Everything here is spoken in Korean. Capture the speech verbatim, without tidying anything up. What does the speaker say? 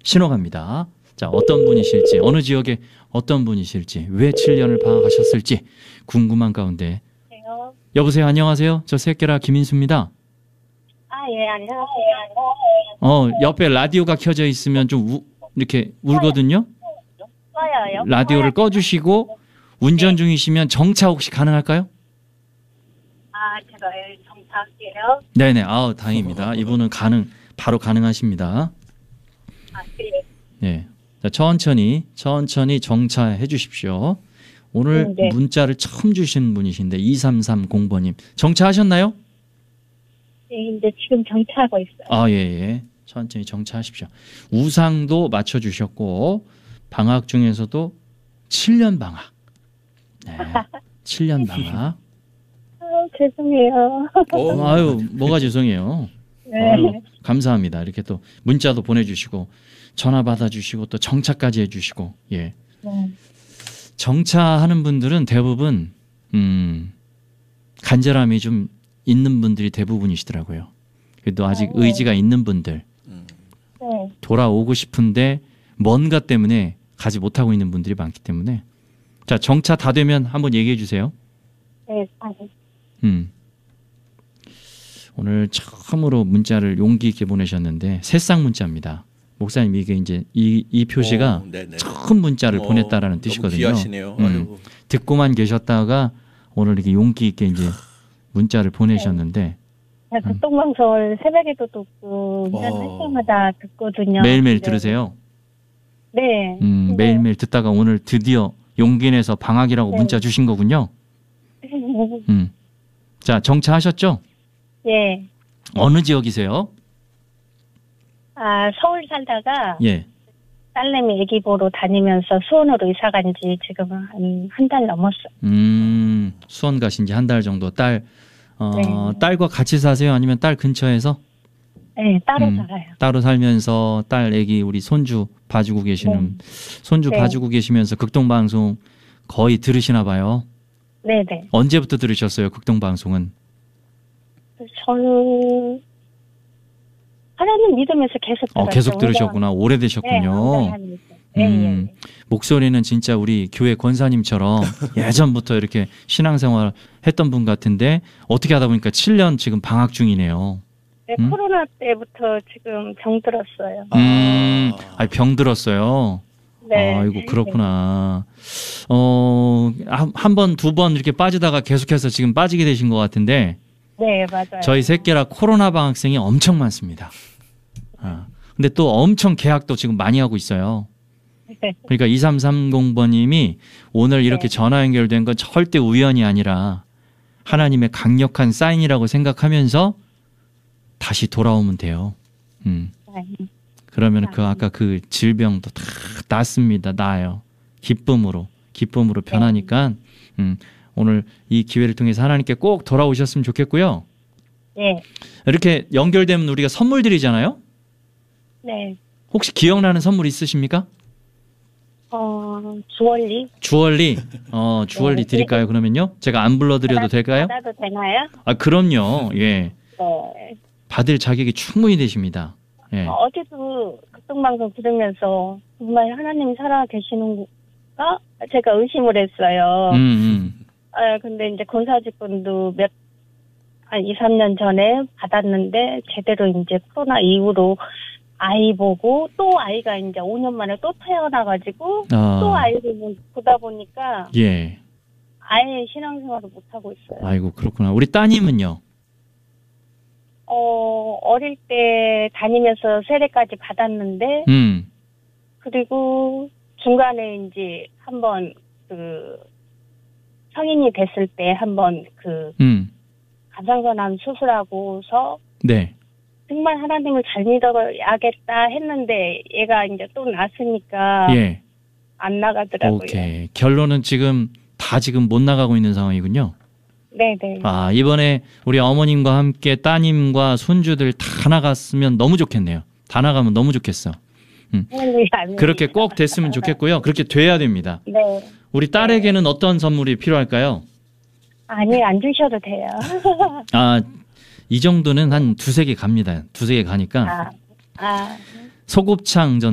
신호 갑니다. 자, 어떤 분이실지, 어느 지역에 어떤 분이실지, 왜 칠 년을 방학하셨을지 궁금한 가운데. 여보세요. 여보세요. 안녕하세요. 저 새끼라 김인수입니다. 아, 예, 안녕하세요. 어, 옆에 라디오가 켜져 있으면 좀 우, 이렇게 울거든요. 꺼요. 라디오를 꺼주시고 운전 중이시면 정차 혹시 가능할까요? 아, 제가 정차할게요. 네네. 아우, 다행입니다. 이분은 가능, 바로 가능하십니다. 아, 네. 네. 자, 천천히, 천천히 정차해 주십시오. 오늘 음, 네. 문자를 처음 주신 분이신데 이삼삼공 번님. 정차하셨나요? 네, 이제 지금 정차하고 있어요. 아, 예, 예. 천천히 정차하십시오. 우상도 맞춰주셨고, 방학 중에서도 칠 년 방학. 네. 칠 년 방학. 아, 죄송해요. 어, 아유, 뭐가 죄송해요. 네. 아유, 감사합니다. 이렇게 또 문자도 보내주시고, 전화 받아주시고, 또 정차까지 해주시고, 예. 네. 정차하는 분들은 대부분, 음, 간절함이 좀 있는 분들이 대부분이시더라고요. 그래도 아직 어, 네. 의지가 있는 분들, 네. 돌아오고 싶은데 뭔가 때문에 가지 못하고 있는 분들이 많기 때문에. 자, 정차 다 되면 한번 얘기해 주세요. 네. 아, 네. 음. 오늘 처음으로 문자를 용기 있게 보내셨는데 새싹 문자입니다. 목사님, 이게 이제 이, 이 표시가 오, 네네. 처음 문자를 오, 보냈다라는 너무 뜻이거든요. 귀하시네요. 음. 아유. 듣고만 계셨다가 오늘 이렇게 용기 있게 이제 문자를 보내셨는데 제가 극동방송을 새벽에도 듣고 운전할 어. 때마다 듣거든요. 매일매일 네. 들으세요? 네. 음, 네. 매일매일 듣다가 오늘 드디어 용기 내서 방학이라고 네. 문자 주신 거군요. 음. 자, 정차하셨죠? 예. 어느 지역이세요? 아, 서울 살다가 예. 딸내미 애기 보러 다니면서 수원으로 이사 간 지 지금 한 한 달 넘었어요. 음, 수원 가신 지 한 달 정도. 딸, 어, 네. 딸과 같이 사세요? 아니면 딸 근처에서? 네, 따로 음, 살아요. 따로 살면서 딸, 애기, 우리 손주 봐주고 계시는, 손주 네. 봐주고 계시면서 극동방송 거의 들으시나 봐요. 네네. 언제부터 들으셨어요, 극동방송은? 저는 하나님 믿으면서 계속 들었어요. 어, 계속 들으셨구나. 오래되셨군요. 네, 네, 음, 네. 목소리는 진짜 우리 교회 권사님처럼 예전부터 이렇게 신앙생활 했던 분 같은데 어떻게 하다 보니까 칠 년 지금 방학 중이네요. 네, 음? 코로나 때부터 지금 병 들었어요. 음, 아니, 병 들었어요. 네. 아이고, 그렇구나. 어, 한 번, 두 번 이렇게 빠지다가 계속해서 지금 빠지게 되신 것 같은데 네, 맞아요. 저희 새끼라 코로나 방학생이 엄청 많습니다. 아, 근데 또 엄청 계약도 지금 많이 하고 있어요. 그러니까 이삼삼공 번님이 오늘 이렇게 네. 전화 연결된 건 절대 우연이 아니라 하나님의 강력한 사인이라고 생각하면서 다시 돌아오면 돼요. 음. 그러면 그 아까 그 질병도 다 낫습니다. 나아요. 기쁨으로 기쁨으로 변하니까 음, 오늘 이 기회를 통해서 하나님께 꼭 돌아오셨으면 좋겠고요. 네. 이렇게 연결되면 우리가 선물 드리잖아요. 네. 혹시 기억나는 선물 있으십니까? 어, 주얼리? 주얼리. 어, 주얼리 네. 드릴까요? 그러면요. 제가 안 불러드려도 될까요? 받아도 되나요? 아, 그럼요. 예. 네. 받을 자격이 충분히 되십니다. 예. 어, 어제도 극동방송 들으면서 정말 하나님이 살아 계시는가? 제가 의심을 했어요. 음, 음. 아, 근데 이제 권사직분도 몇, 한 이, 삼 년 전에 받았는데 제대로 이제 코로나 이후로 아이 보고 또 아이가 이제 오 년 만에 또 태어나가지고 아. 또 아이를 보다 보니까 예. 아예 신앙생활을 못하고 있어요. 아이고, 그렇구나. 우리 따님은요? 어, 어릴 때 다니면서 세례까지 받았는데 음. 그리고 중간에 이제 한번 그 성인이 됐을 때 한번 그 음. 갑상선암 수술하고서 네. 정말 하나님을 잘 믿어야겠다 했는데 얘가 이제 또 났으니까 예. 안 나가더라고요. 오케이. 결론은 지금 다 지금 못 나가고 있는 상황이군요. 네네. 아, 이번에 우리 어머님과 함께 따님과 손주들 다 나갔으면 너무 좋겠네요. 다 나가면 너무 좋겠어. 음. 그렇게 꼭 됐으면 좋겠고요. 그렇게 돼야 됩니다. 네. 우리 딸에게는 어떤 선물이 필요할까요? 아니, 안 주셔도 돼요. 아, 이 정도는 한 두세 개 갑니다. 두세 개 가니까 아, 아. 소곱창 전